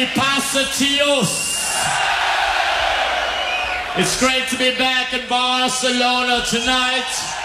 Mi pasa, tios? It's great to be back in Barcelona tonight.